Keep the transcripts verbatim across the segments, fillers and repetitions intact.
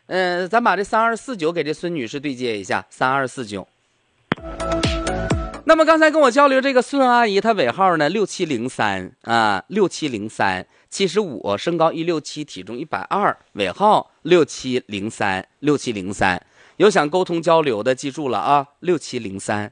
嗯、呃，咱把这三二四九给这孙女士对接一下，三二四九。那么刚才跟我交流这个孙阿姨，她尾号呢六七零三啊，六七零三，七十五，身高一六七，体重一百二，尾号六七零三，六七零三。有想沟通交流的，记住了啊，六七零三。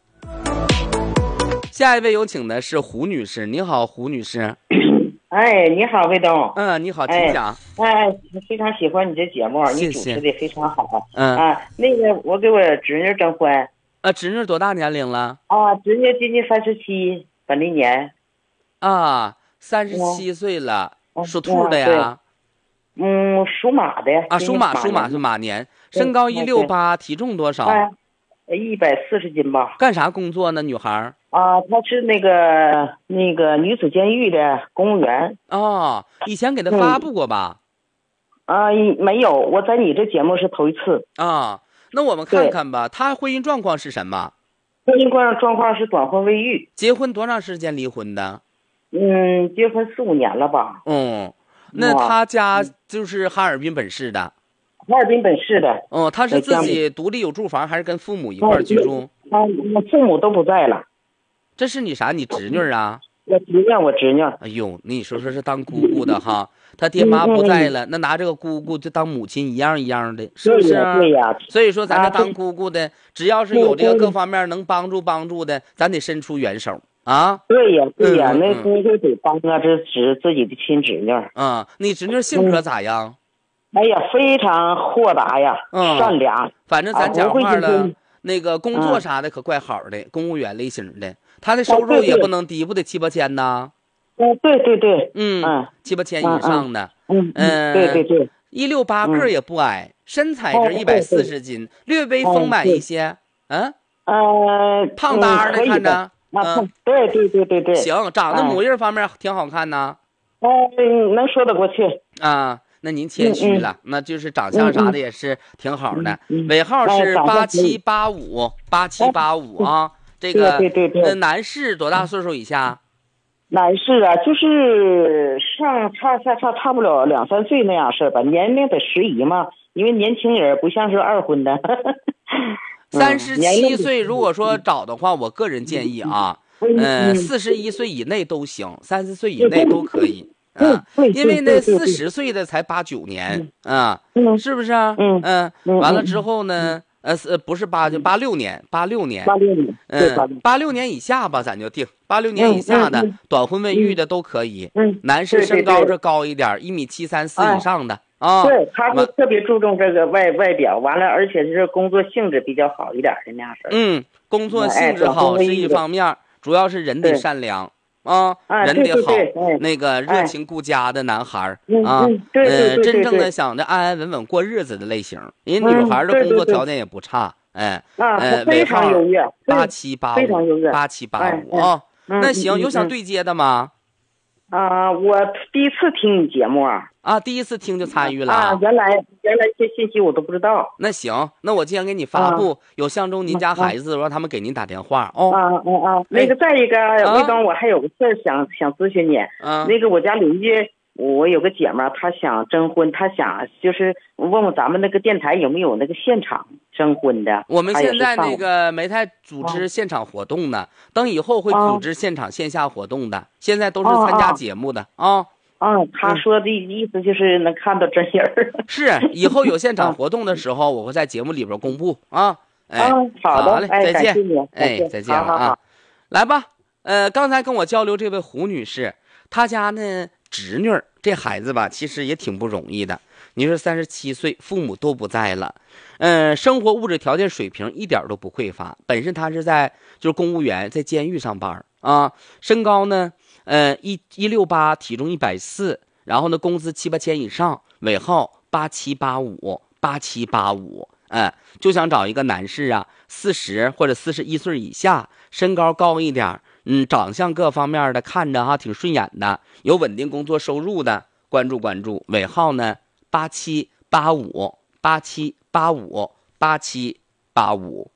下一位有请的是胡女士，你好，胡女士。 哎，你好，魏东。 嗯，你好，请讲。 哎，非常喜欢你这节目， 谢谢， 你主持的非常好。 嗯啊，那个我给我侄女征婚。 啊，侄女多大年龄了？ 啊，侄女今年三十七，本历年。 啊，三十七岁了，属兔的呀。 嗯，属马的。 啊，属马，属马是马年，身高一六八，体重多少？ 一百四十斤吧。 干啥工作呢，女孩？ 啊，她是那个那个女子监狱的公务员。 哦，以前给她发布过吧？ 嗯、啊，没有，我在你这节目是头一次。 啊，那我们看看吧，她婚姻状况是什么？ 婚姻状状况是短婚未育。 结婚多长时间离婚的？ 嗯，结婚四五年了吧。 嗯，那她家就是哈尔滨本市的。 哈尔滨本市的。 哦，他是自己独立有住房，还是跟父母一块居住？ 啊，我父母都不在了。 这是你啥？你侄女啊？ 我侄女，我侄女。 哎呦，你说说是当姑姑的哈，他爹妈不在了，那拿这个姑姑就当母亲一样一样的，是不是？ 对呀。 所以说咱这当姑姑的，只要是有这个各方面能帮助帮助的，咱得伸出援手啊。 对呀，对呀，那那就得帮啊，这侄自己的亲侄女。 啊，你侄女性格咋样？ 哎呀，非常豁达呀， 嗯、 善良。 反正咱讲话了，啊、那个工作啥的可怪好的，嗯、公务员类型的，他的收入也不能低，不得七八千呐。 嗯，对对对， 嗯， 嗯七八千以上的， 嗯嗯，对对对， 一六八个也不矮，身材是一百四十斤，略微丰满一些，嗯， 呃， 胖哒的看着， 嗯，对对对对对， 行，长得模样方面挺好看呐， 嗯，能说得过去啊。那您谦虚了，那就是长相啥的也是挺好的。尾号是八七八五八七八五啊，这个对对对， 男士多大岁数以下？ 男士啊，就是上差差差差不了两三岁那样式吧，年龄得适宜嘛，因为年轻人不像是二婚的。 三十七岁如果说找的话，我个人建议啊，嗯，四十一岁以内都行，三十岁以内都可以。啊，因为那四十岁的才八九年啊，是不是啊？ 嗯嗯，完了之后呢，呃，不是八就八六年，八六年， 八六年， 嗯，八六年以下吧，咱就定八六年以下的短婚未育的都可以。 嗯， 男士身高这高一点，一米七三四以上的啊。 对，他是特别注重这个外外表，完了，而且是工作性质比较好一点的那样式。 嗯，工作性质好是一方面，主要是人得善良。啊，人得好，那个热情顾家的男孩啊，嗯，真正的想着安安稳稳过日子的类型。人女孩的工作条件也不差，哎，呃，尾号八七八五八七八五啊。那行，有想对接的吗？ 啊，我第一次听你节目啊。 啊，第一次听就参与了啊！原来原来这信息我都不知道。 那行，那我既然给你发布，啊、有相中您家孩子，让他们给您打电话哦。 啊啊啊！那个再一个，魏东，我还有个事儿想想咨询你。 啊。 那个我家邻居，我有个姐们儿，她想征婚，她想就是问问咱们那个电台有没有那个现场征婚的。 我们现在那个没太组织现场活动呢，等以后会组织现场线下活动的，现在都是参加节目的啊。 嗯，他说的意思就是能看到真人儿。 是，以后有现场活动的时候，我会在节目里边公布啊。哎， 好的， 嘞，再见。 哎， 再见了啊。来吧，呃，刚才跟我交流这位胡女士，她家呢侄女这孩子吧，其实也挺不容易的。你说三十七岁，父母都不在了，嗯、呃，生活物质条件水平一点都不匮乏。本身她是在就是公务员，在监狱上班啊，身高呢。呃，一一六八，体重一百四，然后呢，工资七八千以上，尾号八七八五八七八五，哎，就想找一个男士啊，四十或者四十一岁以下，身高高一点，嗯，长相各方面的看着哈挺顺眼的，有稳定工作收入的，关注关注，尾号呢八七八五八七八五八七八五。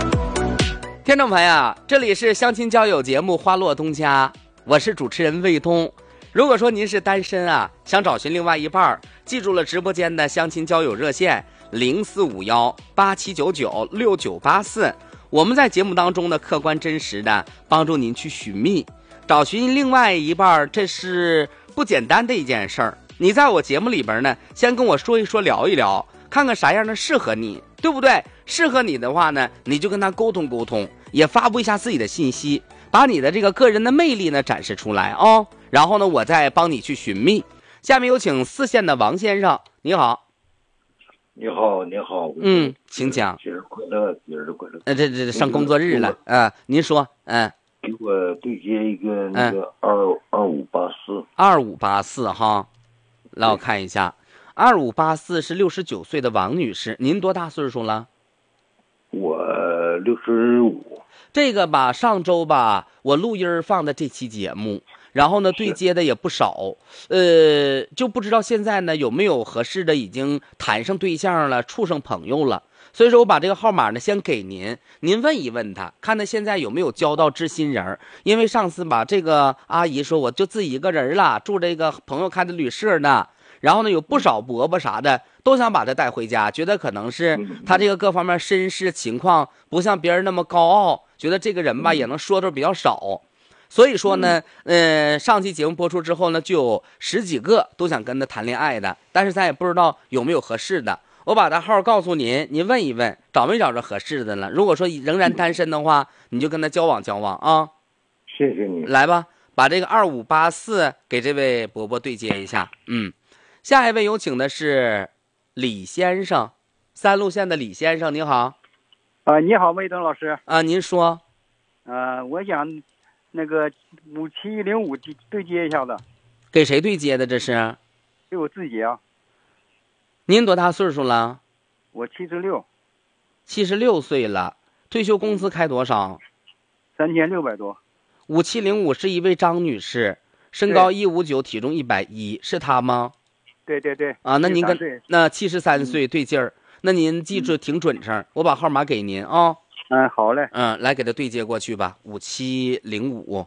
听众朋友，这里是相亲交友节目《花落东家》，我是主持人魏东。 如果说您是单身啊，想找寻另外一半，记住了直播间的相亲交友热线零四五幺八七九九六九八四，我们在节目当中呢客观真实的帮助您去寻觅找寻另外一半，这是不简单的一件事儿。你在我节目里边呢，先跟我说一说，聊一聊，看看啥样的适合你，对不对？适合你的话呢，你就跟他沟通沟通，也发布一下自己的信息，把你的这个个人的魅力呢展示出来哦。然后呢，我再帮你去寻觅。下面有请四线的王先生，你好。 你好，你好。 嗯，请讲。 节日快乐，节日快乐。 呃，这这上工作日了啊、呃，您说，嗯。 给我对接一个那个二二五八四。 二五八四哈，来我看一下，二五八四是六十九岁的王女士，您多大岁数了？ 我六十五。 这个吧，上周吧，我录音放的这期节目，然后呢，对接的也不少，呃，就不知道现在呢有没有合适的，已经谈上对象了，处上朋友了。所以说我把这个号码呢先给您，您问一问他，看他现在有没有交到知心人。因为上次吧，这个阿姨说我就自己一个人了，住这个朋友开的旅社呢，然后呢有不少伯伯啥的都想把他带回家，觉得可能是他这个各方面身世情况不像别人那么高傲，觉得这个人吧也能说的比较少。所以说呢，呃，上期节目播出之后呢，就有十几个都想跟他谈恋爱的，但是咱也不知道有没有合适的。我把他号告诉您，您问一问，找没找着合适的了。如果说仍然单身的话，你就跟他交往交往啊。 谢谢你。 来吧，把这个二五八四给这位伯伯对接一下。嗯，下一位有请的是李先生，三路线的李先生，你好。 啊、呃，你好，魏登老师。 啊，您说。 呃，我想那个五七零五对接一下子。 给谁对接的？这是？ 给我自己啊。 您多大岁数了？ 我七十六。 七十六岁了，退休工资开多少？ 三千六百多。 五七零五是一位张女士，身高一五九，体重一百一，是她吗？ 对对对。 啊，那您跟那七十三岁对劲儿，那您记住挺准成，我把号码给您啊、哦。 嗯，好嘞。 嗯，来给他对接过去吧，五七零五。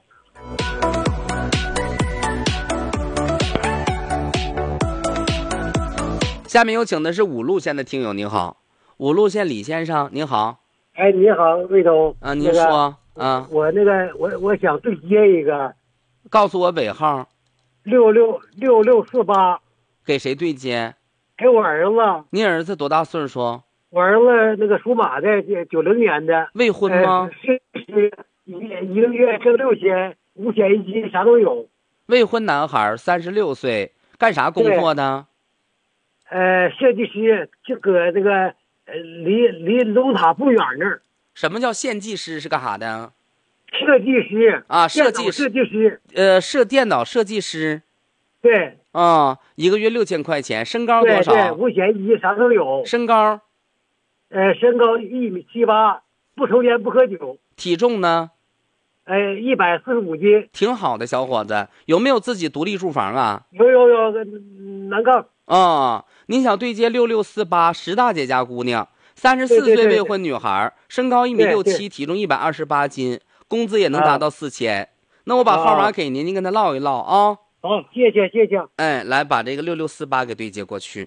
下面有请的是五路线的听友，您好，五路线李先生，您好。 哎，你好，魏总。 啊，您说、那个、啊。 我那个，我我想对接一个。 告诉我尾号。 六六六六四八。 给谁对接？ 给我儿子。 你儿子多大岁数？ 我儿子那个属马的，九零年的。 未婚吗？ 是是一一个月挣六千，五险一金啥都有。 未婚男孩，三十六岁，干啥工作的？ 呃，设计师，就搁那个呃离离龙塔不远那儿。 什么叫献计师？是干啥的？ 设计师啊，设计设计师。 呃，设电脑设计师。 对。 啊，一个月六千块钱，身高多少？ 对对，五险一金啥都有。 身高？ 呃，身高一米七八，不抽烟不喝酒。 体重呢？ 呃，一百四十五斤。 挺好的小伙子，有没有自己独立住房啊？ 有有有，南杠。 啊、哦，您想对接六六四八石大姐家姑娘，三十四岁未婚女孩，身高一米六七，体重一百二十八斤，工资也能达到四千、啊。那我把号码给您，您跟他唠一唠啊。 好，谢谢谢谢。 哎，来把这个六六四八给对接过去。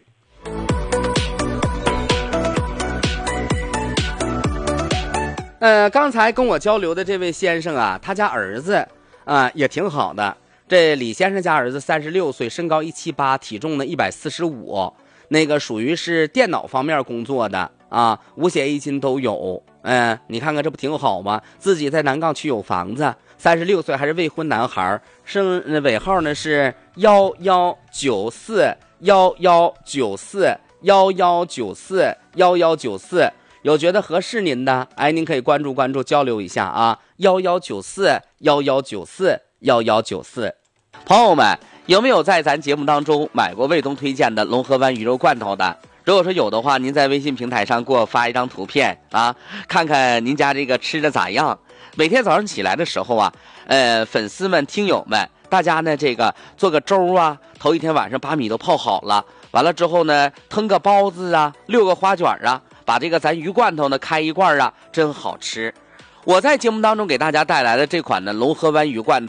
呃，刚才跟我交流的这位先生啊，他家儿子啊也挺好的。这李先生家儿子三十六岁，身高一七八，体重呢一百四十五，那个属于是电脑方面工作的啊，五险一金都有。嗯、呃，你看看这不挺好吗？自己在南岗区有房子，三十六岁还是未婚男孩，生尾号呢是幺幺九四幺幺九四幺幺九四幺幺九四。有觉得合适您的，哎，您可以关注关注交流一下啊，幺幺九四幺幺九四幺幺九四。朋友们，有没有在咱节目当中买过卫东推荐的龙河湾鱼肉罐头的？如果说有的话，您在微信平台上给我发一张图片啊，看看您家这个吃的咋样。每天早上起来的时候啊，呃，粉丝们、听友们，大家呢这个做个粥啊，头一天晚上把米都泡好了，完了之后呢，腾个包子啊，溜个花卷啊。把这个咱鱼罐头呢开一罐啊，真好吃。我在节目当中给大家带来的这款呢龙河湾鱼罐头，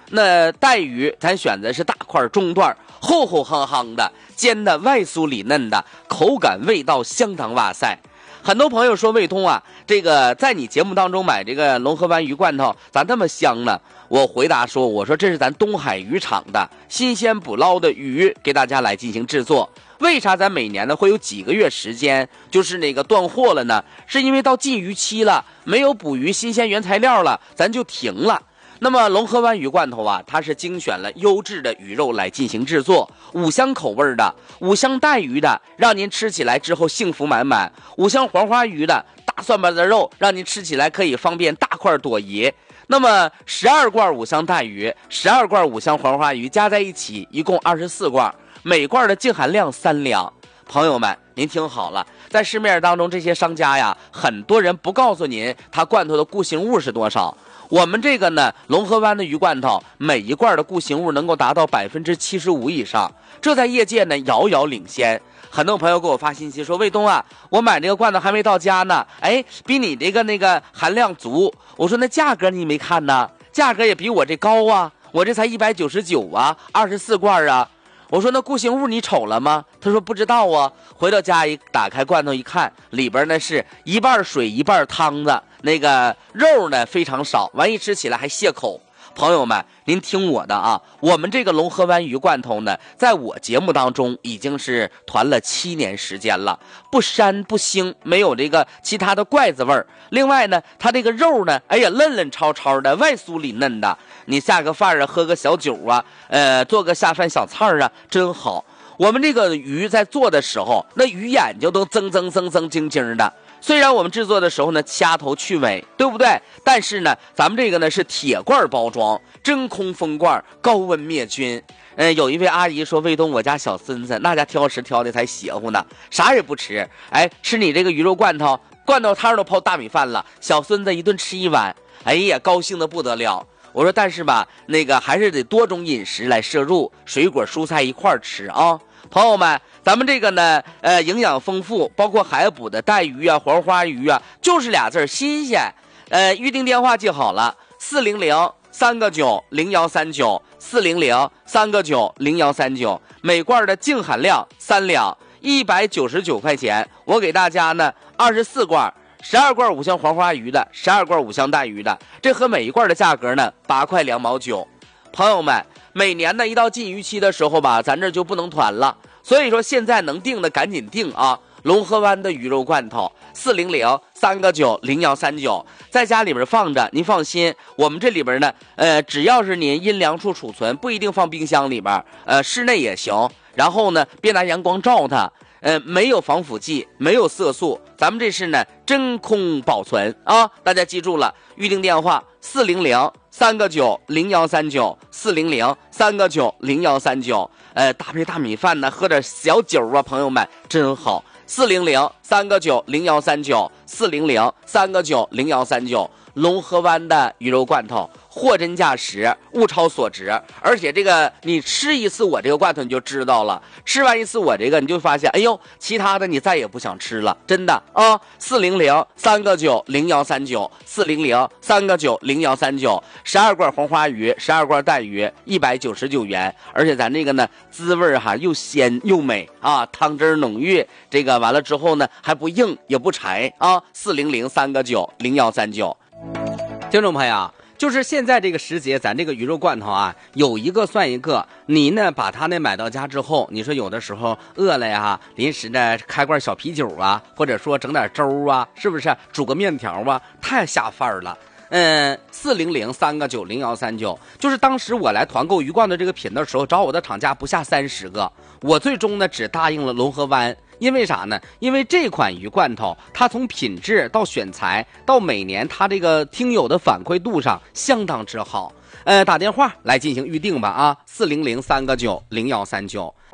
那带鱼咱选的是大块中段，厚厚夯夯的，煎的外酥里嫩的，口感味道相当哇塞。很多朋友说卫东啊，这个在你节目当中买这个龙河湾鱼罐头咋那么香呢？我回答说，我说这是咱东海渔场的新鲜捕捞的鱼，给大家来进行制作。为啥咱每年呢会有几个月时间就是那个断货了呢？是因为到禁渔期了，没有捕鱼新鲜原材料了，咱就停了。那么龙河湾鱼罐头啊，它是精选了优质的鱼肉来进行制作，五香口味的，五香带鱼的，让您吃起来之后幸福满满；五香黄花鱼的，大蒜瓣的肉，让您吃起来可以方便大块朵颐。那么十二罐五香带鱼，十二罐五香黄花鱼加在一起，一共二十四罐，每罐的净含量三两。朋友们，您听好了，在市面当中这些商家呀，很多人不告诉您它罐头的固形物是多少。我们这个呢，龙河湾的鱼罐头，每一罐的固形物能够达到百分之七十五以上，这在业界呢遥遥领先。很多朋友给我发信息说，卫东啊，我买这个罐头还没到家呢，哎，比你这个那个含量足。我说那价格你没看呢？价格也比我这高啊，我这才一百九十九啊，二十四罐啊。我说那固形物你瞅了吗？他说不知道啊。回到家一打开罐头一看，里边呢是一半水一半汤子，那个肉呢非常少，完一吃起来还泄口。朋友们，您听我的啊，我们这个龙河湾鱼罐头呢，在我节目当中已经是团了七年时间了，不膻不腥，没有这个其他的怪子味儿。另外呢，它这个肉呢，哎呀，嫩嫩超超的，外酥里嫩的，你下个饭啊，喝个小酒啊，呃，做个下饭小菜啊，真好。我们这个鱼在做的时候，那鱼眼睛都增增增增晶晶的。虽然我们制作的时候呢掐头去尾，对不对？但是呢，咱们这个呢是铁罐包装，真空封罐，高温灭菌。嗯，有一位阿姨说，卫东，我家小孙子那家挑食挑的才邪乎呢，啥也不吃，哎，吃你这个鱼肉罐头，罐头汤都泡大米饭了，小孙子一顿吃一碗，哎呀，高兴的不得了。我说，但是吧，那个还是得多种饮食来摄入，水果蔬菜一块吃啊。朋友们，咱们这个呢，呃，营养丰富，包括海捕的带鱼啊、黄花鱼啊，就是俩字新鲜。呃，预定电话记好了，四零零三个九零幺三九，四零零三个九零幺三九，每罐的净含量三两，一百九十九块钱。我给大家呢二十四罐，十二罐五香黄花鱼的，十二罐五香带鱼的，这和每一罐的价格呢八块两毛九。朋友们，每年呢一到禁渔期的时候吧，咱这就不能团了，所以说现在能订的赶紧订啊！龙河湾的鱼肉罐头，四零零三个九零幺三九，在家里边放着，您放心，我们这里边呢，呃，只要是您阴凉处储存，不一定放冰箱里边，呃，室内也行。然后呢，别拿阳光照它，呃，没有防腐剂，没有色素，咱们这是呢真空保存啊！大家记住了，预定电话四零零三个九零幺三九，四零零三个九零幺三九，呃，搭配大米饭呢，喝点小酒啊，朋友们真好。四零零三个九零幺三九，四零零三个九零幺三九，龙河湾的鱼肉罐头，货真价实，物超所值。而且这个你吃一次我这个罐头你就知道了，吃完一次我这个你就发现，哎呦，其他的你再也不想吃了，真的啊！四零零三个九零幺三九，四零零三个九零幺三九，十二罐黄花鱼，十二罐带鱼，一百九十九元。而且咱这个呢，滋味哈又鲜又美啊，汤汁浓郁，这个完了之后呢还不硬也不柴啊！四零零三个九零幺三九，听众朋友。就是现在这个时节，咱这个鱼肉罐头啊，有一个算一个。你呢，把它呢买到家之后，你说有的时候饿了呀，临时的开罐小啤酒啊，或者说整点粥啊，是不是？煮个面条啊，太下饭了。嗯，四零零三个九零幺三九，就是当时我来团购鱼罐的这个品的时候，找我的厂家不下三十个，我最终呢只答应了龙河湾。因为啥呢？因为这款鱼罐头，它从品质到选材到每年它这个听友的反馈度上相当之好。呃，打电话来进行预定吧啊，四零零三个九零幺三九。